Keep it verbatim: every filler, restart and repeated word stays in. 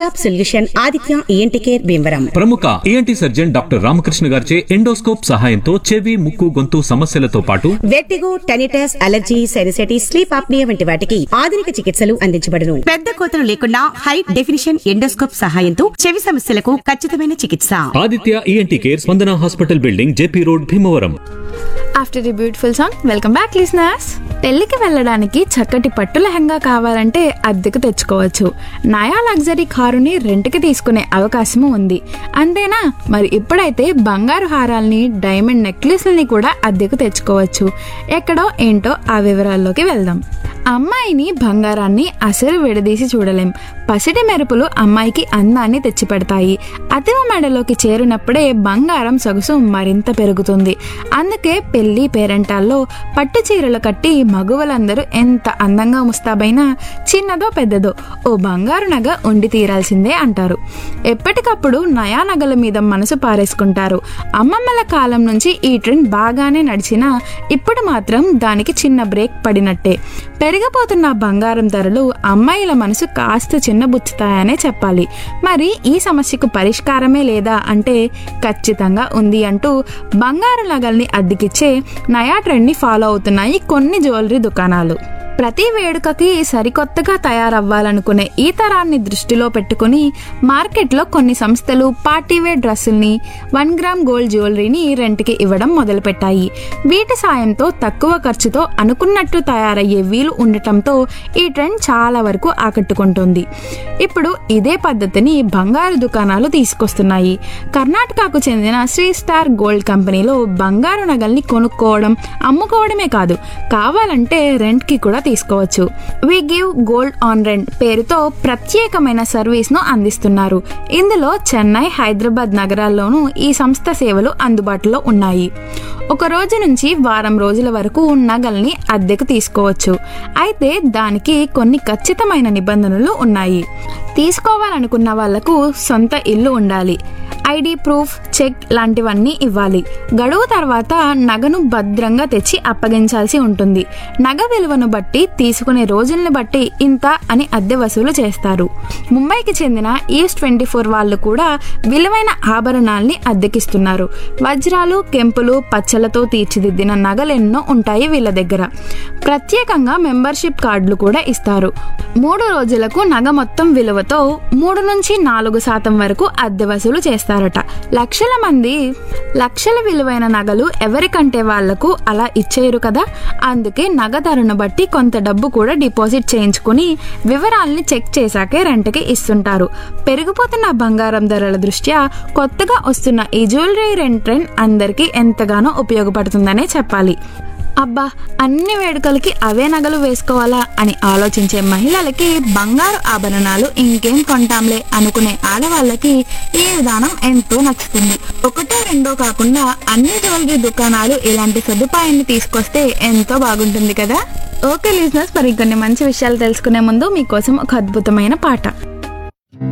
Stop solution Aditya ENT care Bhimavaram. ప్రముఖ ENT surgeon doctor Ramakrishna గారిచే endoscope సహాయంతో చెవి, ముక్కు, గొంతు సమస్యలతో పాటు vertigo, tinnitus, allergy, sinusitis, sleep apnoea వంటి వాటికి ఆధునిక చికిత్సలు అందించబడును. పెద్ద కోతలు లేకుండా హై డెఫినిషన్ ఎండోస్కోప్ సహాయంతో చెవి సమస్యలకు ఖచ్చితమైన చికిత్స. ఆదిత్య ఈఎన్టీ కేర్, స్పందన hospital building, JP road, Bhimavaram. After the beautiful song, welcome back listeners. పెళ్లికి వెళ్ళడానికి చక్కటి పట్టు లెహంగా కావాలంటే అద్దెకు తెచ్చుకోవచ్చు. నయా లగ్జరీ కారుని రెంట్కి తీసుకునే అవకాశము ఉంది. అంతేనా? మరి ఇప్పుడైతే బంగారు హారాల్ని, డైమండ్ నెక్లెస్లని కూడా అద్దెకు తెచ్చుకోవచ్చు. ఎక్కడో ఏంటో ఆ వివరాల్లోకి వెళ్దాం. అమ్మాయిని, బంగారాన్ని అసలు విడదీసి చూడలేం. పసిటి మెరుపులు అమ్మాయికి అందాన్ని తెచ్చిపెడతాయి. అతివ మెడలోకి చేరినప్పుడే బంగారం సొగసు మరింత పెరుగుతుంది. అందుకే పెళ్లి పేరెంటాల్లో పట్టు చీరలు కట్టి మగువలందరూ ఎంత అందంగా ముస్తాబైనా చిన్నదో పెద్దదో ఓ బంగారు నగ ఉండి తీరాల్సిందే అంటారు. ఎప్పటికప్పుడు నయా నగల మీద మనసు పారేసుకుంటారు. అమ్మమ్మల కాలం నుంచి ఈ ట్రెండ్ బాగానే నడిచినా ఇప్పుడు మాత్రం దానికి చిన్న బ్రేక్ పడినట్టే. పెరిగిపోతున్న బంగారం ధరలు అమ్మాయిల మనసు కాస్త చిన్నబుచ్చుతాయనే చెప్పాలి. మరి ఈ సమస్యకు పరిష్కారమే లేదా అంటే ఖచ్చితంగా ఉంది అంటూ బంగారు నగల్ని అద్దెకిచ్చే నయా ట్రెండ్ ని ఫాలో అవుతున్నాయి కొన్ని జ్యువెలరీ దుకాణాలు. ప్రతి వేడుకకి సరికొత్తగా తయారవ్వాలనుకునే ఈ తరాన్ని దృష్టిలో పెట్టుకుని మార్కెట్లో కొన్ని సంస్థలు పార్టీవేర్ డ్రెస్సుల్ని, వన్ గ్రామ్ గోల్డ్ జ్యువెలరీని రెంట్కి ఇవ్వడం మొదలుపెట్టాయి. వీటి సాయంతో తక్కువ ఖర్చుతో అనుకున్నట్టు తయారయ్యే వీలు ఉండటంతో ఈ ట్రెండ్ చాలా వరకు ఆకట్టుకుంటుంది. ఇప్పుడు ఇదే పద్ధతిని బంగారు దుకాణాలు తీసుకొస్తున్నాయి. కర్ణాటకకు చెందిన శ్రీ స్టార్ గోల్డ్ కంపెనీలో బంగారు నగల్ని కొనుక్కోవడం, అమ్ముకోవడమే కాదు, కావాలంటే రెంట్కి కూడా తీసుకోవచ్చు. We give gold on rent పేరుతో ప్రత్యేకమైన సర్వీస్ ను అందిస్తున్నారు. ఇందులో చెన్నై, హైదరాబాద్ నగరాల్లోనూ ఈ సంస్థ సేవలు అందుబాటులో ఉన్నాయి. ఒక రోజు నుంచి వారం రోజుల వరకు నగల్ని అద్దెకు తీసుకోవచ్చు. అయితే దానికి కొన్ని ఖచ్చితమైన నిబంధనలు ఉన్నాయి. తీసుకోవాలనుకున్న వాళ్లకు సొంత ఇల్లు ఉండాలి, ఐడి ప్రూఫ్, చెక్ లాంటివన్నీ ఇవ్వాలి. గడువు తర్వాత నగను భద్రంగా తెచ్చి అప్పగించాల్సి ఉంటుంది. నగ విలువను బట్టి, తీసుకునే రోజుల్ని బట్టి ఇంత అని అద్దె వసూలు చేస్తారు. ముంబైకి చెందిన ఈస్ట్ ట్వంటీ ఫోర్ వాళ్ళు కూడా విలువైన ఆభరణాల్ని అద్దెకిస్తున్నారు. వజ్రాలు, కెంపులు, పచ్చలతో తీర్చిదిద్దిన నగలెన్నో ఉంటాయి వీళ్ళ దగ్గర. ప్రత్యేకంగా మెంబర్షిప్ కార్డులు కూడా ఇస్తారు. మూడు రోజులకు నగ మొత్తం విలువతో మూడు నుంచి నాలుగు శాతం వరకు అద్దె వసూలు చేస్తారట. లక్షల మంది లక్షల విలువైన నగలు ఎవరికంటే వాళ్లకు అలా ఇచ్చేయరు కదా. అందుకే నగ ధరను బట్టి కొంత డబ్బు కూడా డిపాజిట్ చేయించుకుని వివరాల్ని చెక్ చేశాకే రెంట్కి ఇస్తుంటారు. పెరిగిపోతున్న బంగారం ధరల దృష్ట్యా కొత్తగా వస్తున్న ఈ జ్యువెలరీ రెంట్ ట్రెండ్ అందరికీ ఎంతగానో ఉపయోగపడుతుందనే చెప్పాలి. అబ్బా, అన్ని వేడుకలకి అవే నగలు వేసుకోవాలా అని ఆలోచించే మహిళలకి, బంగారు ఆభరణాలు ఇంకేం కొంటాంలే అనుకునే ఆడవాళ్ళకి ఈ విధానం ఎంతో నచ్చుతుంది. ఒకటో రెండో కాకుండా అన్ని జ్యువెలరీ దుకాణాలు ఇలాంటి సదుపాయాన్ని తీసుకొస్తే ఎంతో బాగుంటుంది కదా. ఓకే లిజనర్స్, మరి కొన్ని మంచి విషయాలు తెలుసుకునే ముందు మీకోసం ఒక అద్భుతమైన పాట.